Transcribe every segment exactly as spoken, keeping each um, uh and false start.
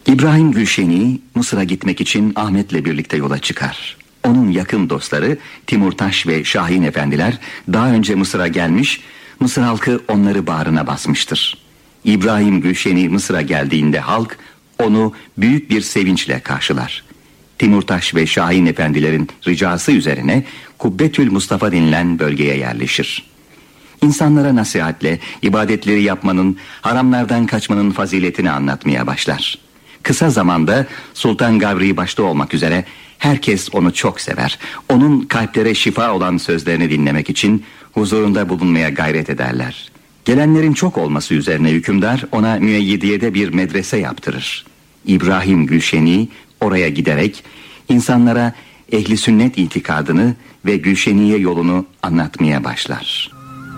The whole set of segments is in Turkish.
İbrahim Gülşeni Mısır'a gitmek için Ahmet'le birlikte yola çıkar. Onun yakın dostları Timurtaş ve Şahin efendiler daha önce Mısır'a gelmiş, Mısır halkı onları bağrına basmıştır. İbrahim Gülşeni Mısır'a geldiğinde halk onu büyük bir sevinçle karşılar. Timurtaş ve Şahin efendilerin ricası üzerine Kubbetül Mustafa denilen bölgeye yerleşir. İnsanlara nasihatle ibadetleri yapmanın, haramlardan kaçmanın faziletini anlatmaya başlar. Kısa zamanda Sultan Gavri başta olmak üzere herkes onu çok sever. Onun kalplere şifa olan sözlerini dinlemek için huzurunda bulunmaya gayret ederler. Gelenlerin çok olması üzerine hükümdar ona Müeyyidiye'de bir medrese yaptırır. İbrahim Gülşeni oraya giderek insanlara ehli sünnet itikadını ve Gülşeniye yolunu anlatmaya başlar.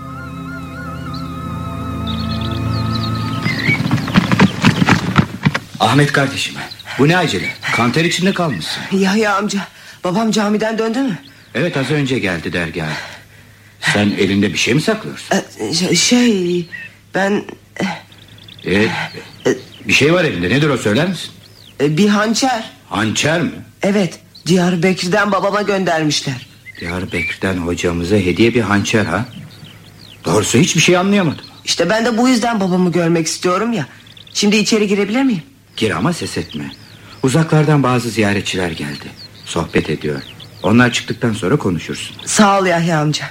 Ahmet kardeşim, bu ne acele? Kanter içinde kalmışsın. Yahya amca, babam camiden döndü mü? Evet, az önce geldi dergaha. Sen elinde bir şey mi saklıyorsun? Ee, şey ben... Evet, bir şey var elinde, nedir o, söyler misin? Bir hançer. Hançer mi? Evet, Diyarbakır'dan babama göndermişler. Diyarbakır'dan hocamıza hediye bir hançer ha? Doğrusu hiçbir şey anlayamadım. İşte ben de bu yüzden babamı görmek istiyorum ya. Şimdi içeri girebilir miyim? Gir ama ses etme. Uzaklardan bazı ziyaretçiler geldi. Sohbet ediyor. Onlar çıktıktan sonra konuşursun. Sağ ol Yahya amca.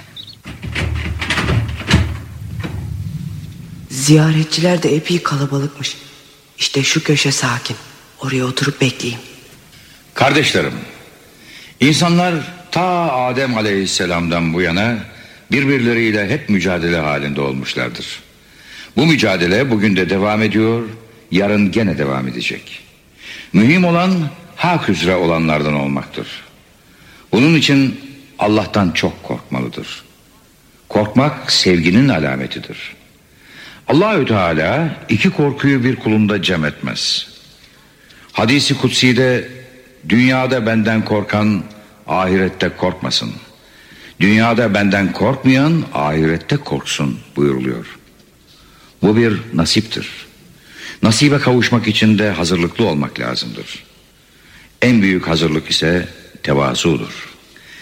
Ziyaretçiler de epey kalabalıkmış. İşte şu köşe sakin. Oraya oturup bekleyeyim. Kardeşlerim, insanlar ta Adem Aleyhisselam'dan bu yana birbirleriyle hep mücadele halinde olmuşlardır. Bu mücadele bugün de devam ediyor, yarın gene devam edecek. Mühim olan hak üzere olanlardan olmaktır. Bunun için Allah'tan çok korkmalıdır. Korkmak sevginin alametidir. Allahü Teala iki korkuyu bir kulunda cem etmez. Hadis-i kutsi'de dünyada benden korkan ahirette korkmasın, dünyada benden korkmayan ahirette korksun buyuruluyor. Bu bir nasiptir. Nasibe kavuşmak için de hazırlıklı olmak lazımdır. En büyük hazırlık ise tevazudur.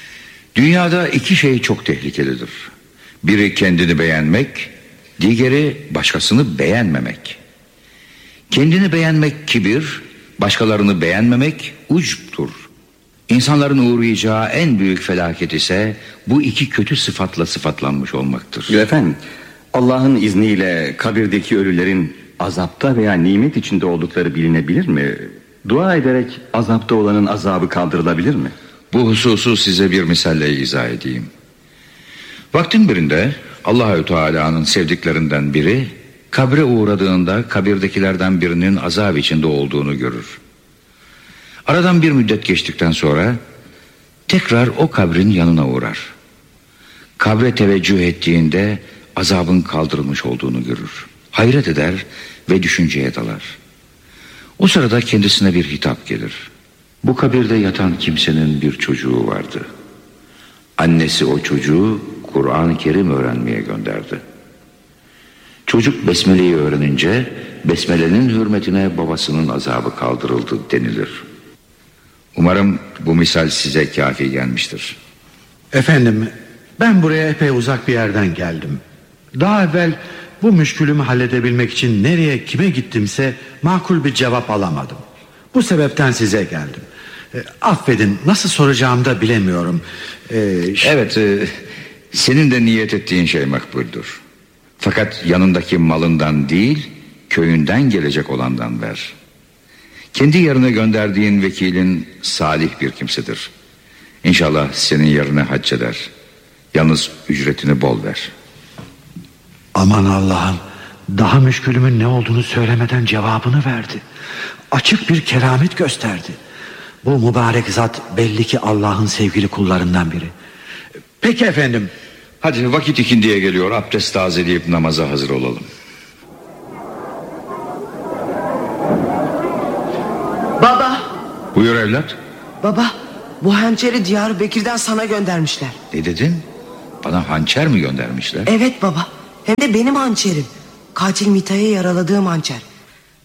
Dünyada iki şey çok tehlikelidir. Biri kendini beğenmek, diğeri başkasını beğenmemek. Kendini beğenmek kibir, başkalarını beğenmemek ucuptur. İnsanların uğrayacağı en büyük felaket ise bu iki kötü sıfatla sıfatlanmış olmaktır. Efendim, Allah'ın izniyle kabirdeki ölülerin azapta veya nimet içinde oldukları bilinebilir mi? Dua ederek azapta olanın azabı kaldırılabilir mi? Bu hususu size bir misalle izah edeyim. Vaktin birinde Allahü Teala'nın sevdiklerinden biri kabre uğradığında kabirdekilerden birinin azap içinde olduğunu görür. Aradan bir müddet geçtikten sonra tekrar o kabrin yanına uğrar. Kabre teveccüh ettiğinde azabın kaldırılmış olduğunu görür. Hayret eder ve düşünceye dalar. O sırada kendisine bir hitap gelir. Bu kabirde yatan kimsenin bir çocuğu vardı. Annesi o çocuğu Kur'an-ı Kerim öğrenmeye gönderdi. Çocuk Besmele'yi öğrenince Besmele'nin hürmetine babasının azabı kaldırıldı denilir. Umarım bu misal size kafi gelmiştir. Efendim, ben buraya epey uzak bir yerden geldim. Daha evvel bu müşkülümü halledebilmek için nereye kime gittimse makul bir cevap alamadım. Bu sebepten size geldim. E, affedin, nasıl soracağımı da bilemiyorum. E, ş- Evet, e, senin de niyet ettiğin şey makbuldür. Fakat yanındaki malından değil, köyünden gelecek olandan ver. Kendi yerine gönderdiğin vekilin salih bir kimsedir. İnşallah senin yerine hac eder. Yalnız ücretini bol ver. Aman Allah'ım, daha müşkülümün ne olduğunu söylemeden cevabını verdi. Açık bir keramet gösterdi. Bu mübarek zat belli ki Allah'ın sevgili kullarından biri. Peki efendim. Hadi vakit ikindiye geliyor, abdest tazeleyip namaza hazır olalım. Baba. Buyur evlat. Baba, bu hançeri Diyarbakır'dan sana göndermişler. Ne dedin? Bana hançer mi göndermişler? Evet baba, hem de benim hançerim. Katil Mita'yı yaraladığım hançer.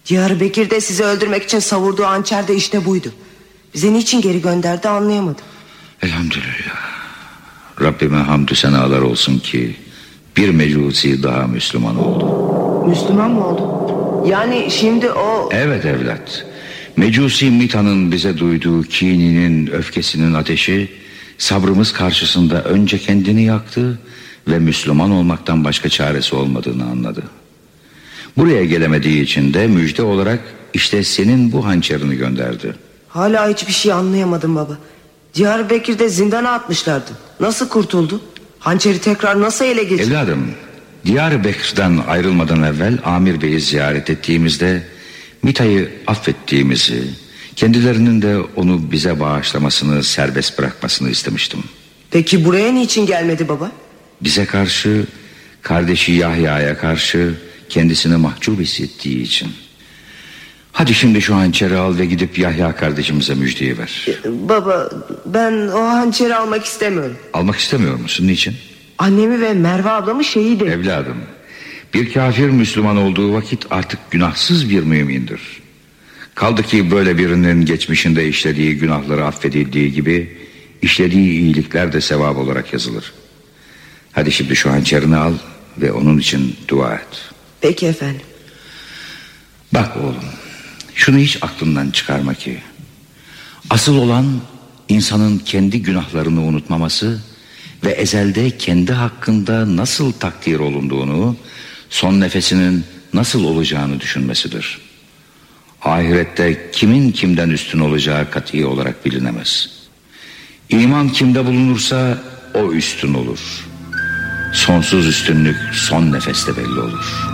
Diyarbakır de sizi öldürmek için savurduğu hançer de işte buydu. Bize niçin geri gönderdi anlayamadım. Elhamdülillah. Rabbime hamdü senalar olsun ki bir mecusi daha Müslüman oldu. Müslüman mı oldu? Yani şimdi o... Evet evlat. Mecusi Mita'nın bize duyduğu kininin, öfkesinin ateşi sabrımız karşısında önce kendini yaktı ve Müslüman olmaktan başka çaresi olmadığını anladı. Buraya gelemediği için de müjde olarak işte senin bu hançerini gönderdi. Hala hiçbir şey anlayamadım baba. Diyarbakır'da zindana atmışlardı. Nasıl kurtuldu? Hançeri tekrar nasıl ele geçirdi? Evladım, Diyarbakır'dan ayrılmadan evvel Amir Bey'i ziyaret ettiğimizde Mita'yı affettiğimizi, kendilerinin de onu bize bağışlamasını, serbest bırakmasını istemiştim. Peki buraya niçin gelmedi baba? Bize karşı, kardeşi Yahya'ya karşı kendisini mahcup hissettiği için. Hadi şimdi şu hançeri al ve gidip Yahya kardeşimize müjdeyi ver. Baba, ben o hançeri almak istemiyorum. Almak istemiyor musun? Niçin? Annemi ve Merve ablamı şehit ettim. Evladım, bir kafir Müslüman olduğu vakit artık günahsız bir mümindir. Kaldı ki böyle birinin geçmişinde işlediği günahları affedildiği gibi işlediği iyilikler de sevap olarak yazılır. Hadi şimdi şu hançerini al ve onun için dua et. Peki efendim. Bak oğlum, şunu hiç aklından çıkarma ki asıl olan insanın kendi günahlarını unutmaması ve ezelde kendi hakkında nasıl takdir olunduğunu, son nefesinin nasıl olacağını düşünmesidir. Ahirette kimin kimden üstün olacağı kat'i olarak bilinemez. İman kimde bulunursa o üstün olur. Sonsuz üstünlük son nefeste belli olur.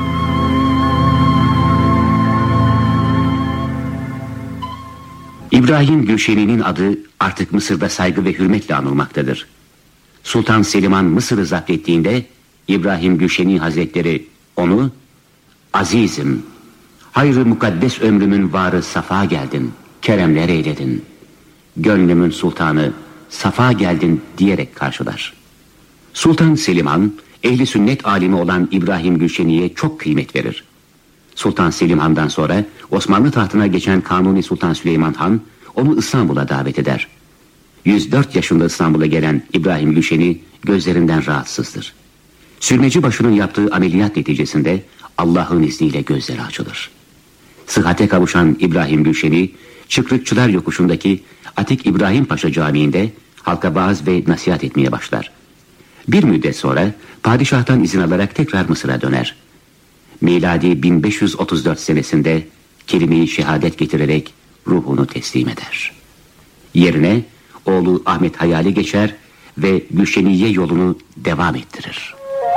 İbrahim Gülşeni'nin adı artık Mısır'da saygı ve hürmetle anılmaktadır. Sultan Selimhan Mısır'ı zapt ettiğinde İbrahim Gülşeni Hazretleri onu "Azizim, hayrı mukaddes ömrümün varı safa geldin, keremler eyledin. Gönlümün sultanı safa geldin" diyerek karşılar. Sultan Selimhan ehli sünnet alimi olan İbrahim Gülşeni'ye çok kıymet verir. Sultan Selimhan'dan sonra Osmanlı tahtına geçen Kanuni Sultan Süleyman Han onu İstanbul'a davet eder. yüz dört yaşında İstanbul'a gelen İbrahim Gülşeni gözlerinden rahatsızdır. Sürmeci başının yaptığı ameliyat neticesinde Allah'ın izniyle gözleri açılır. Sıhhate kavuşan İbrahim Gülşeni, Çıkrıkçılar Yokuşu'ndaki Atik İbrahim Paşa Camii'nde halka vaaz ve nasihat etmeye başlar. Bir müddet sonra padişahtan izin alarak tekrar Mısır'a döner. Miladi bin beş yüz otuz dört senesinde kelime-i şehadet getirerek ruhunu teslim eder. Yerine oğlu Ahmet Hayali geçer ve Gülşeniye yolunu devam ettirir.